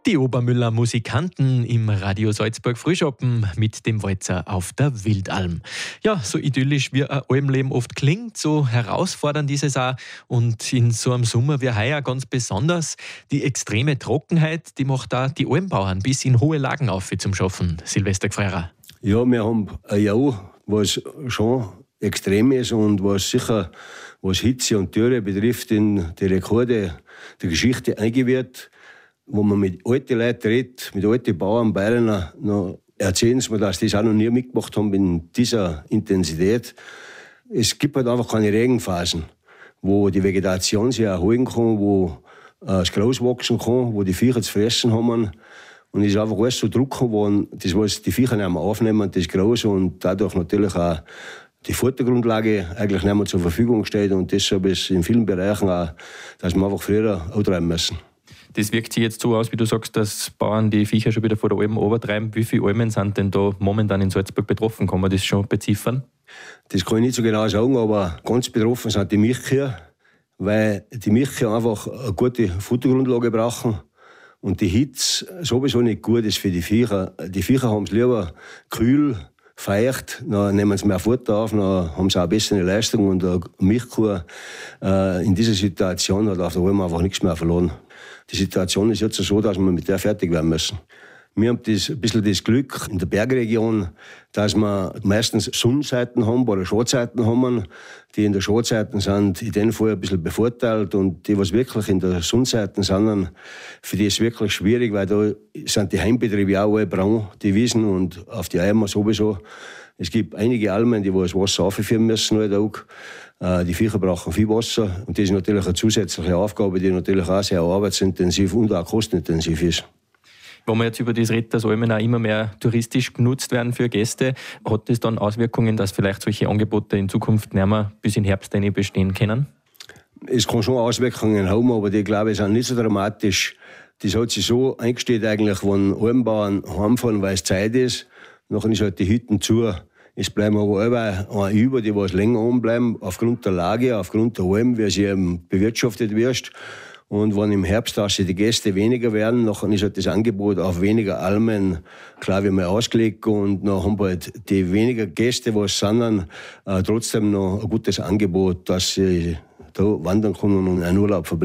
Die Obermüller Musikanten im Radio Salzburg Frühschoppen mit dem Walzer auf der Wildalm. Ja, so idyllisch wie ein Almleben oft klingt, so herausfordernd ist es auch. Und in so einem Sommer wie heuer ganz besonders. Die extreme Trockenheit, die macht auch die Almbauern bis in hohe Lagen auf zum Schaffen. Silvester Gfreira. Ja, wir haben ein Jahr, was schon extrem ist und was sicher, was Hitze und Dürre betrifft, in die Rekorde der Geschichte eingeführt. Wo man mit alten Leuten redet, mit alten Bauern, Bayern, noch erzählen sie mir, dass die das auch noch nie mitgemacht haben in dieser Intensität. Es gibt halt einfach keine Regenphasen, wo die Vegetation sich erholen kann, wo das Gras wachsen kann, wo die Viecher zu fressen haben. Und es ist einfach alles so Druck geworden, das, was die Viecher nicht mehr aufnehmen, das Gras und dadurch natürlich auch die Futtergrundlage eigentlich nicht mehr zur Verfügung steht. Und deshalb ist es in vielen Bereichen auch, dass wir einfach früher antreiben müssen. Das wirkt sich jetzt so aus, wie du sagst, dass Bauern die Viecher schon wieder vor der Alm runtertreiben. Wie viele Almen sind denn da momentan in Salzburg betroffen? Kann man das schon beziffern? Das kann ich nicht so genau sagen, aber ganz betroffen sind die Milchkühe, weil die Milchkühe einfach eine gute Futtergrundlage brauchen. Und die Hitze sowieso nicht gut ist für die Viecher. Die Viecher haben es lieber kühl, feucht, dann nehmen sie mehr Futter auf, dann haben sie auch eine bessere Leistung. Und eine Milchkuh in dieser Situation hat auf der Alm einfach nichts mehr verloren. Die Situation ist jetzt so, dass wir mit der fertig werden müssen. Wir haben ein bisschen das Glück in der Bergregion, dass wir meistens Sonnenseiten haben oder Schattenseiten haben. Die in der Schattenseiten sind in dem Fall ein bisschen bevorteilt und die, was wirklich in der Sonnenseiten sind, für die ist es wirklich schwierig, weil da sind die Heimbetriebe auch alle braun, die Wiesen und auf die Eimer sowieso. Es gibt einige Almen, die das Wasser aufführen müssen jeden Tag. Die Viecher brauchen viel Wasser und das ist natürlich eine zusätzliche Aufgabe, die natürlich auch sehr arbeitsintensiv und auch kostenintensiv ist. Wenn man jetzt über das redet, dass Almen auch immer mehr touristisch genutzt werden für Gäste, hat das dann Auswirkungen, dass vielleicht solche Angebote in Zukunft nicht mehr bis in Herbst bestehen können? Es kann schon Auswirkungen haben, aber die, glaube ich, sind nicht so dramatisch. Das hat sich so eingestellt eigentlich, wenn Almbauern heimfahren, weil es Zeit ist, nachher ist halt die Hütten zu. Es bleiben aber alle über, die was länger anbleiben, aufgrund der Lage, aufgrund der Alm, wie sie eben bewirtschaftet wird. Und wenn im Herbst also die Gäste weniger werden, dann ist halt das Angebot auf weniger Almen klar wie mal ausgelegt. Und dann haben halt die weniger Gäste, was sind, trotzdem noch ein gutes Angebot, dass sie da wandern können und einen Urlaub verbringen.